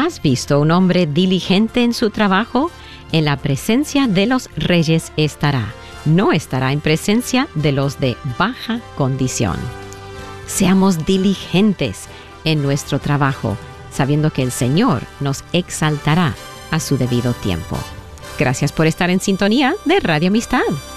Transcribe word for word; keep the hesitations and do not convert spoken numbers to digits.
¿Has visto un hombre diligente en su trabajo? En la presencia de los reyes estará. No estará en presencia de los de baja condición. Seamos diligentes en nuestro trabajo, sabiendo que el Señor nos exaltará a su debido tiempo. Gracias por estar en sintonía de Radio Amistad.